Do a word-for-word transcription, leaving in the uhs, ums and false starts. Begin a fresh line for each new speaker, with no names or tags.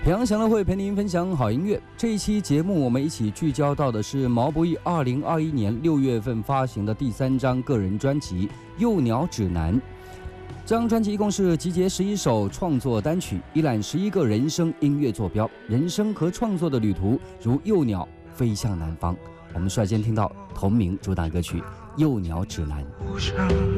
平阳祥乐会陪您分享好音乐。这一期节目，我们一起聚焦到的是毛不易二零二一年六月份发行的第三张个人专辑《幼鸟指南》。这张专辑一共是集结十一首创作单曲，一览十一个人生音乐坐标，人生和创作的旅途如幼鸟飞向南方。我们率先听到同名主打歌曲《幼鸟指南》。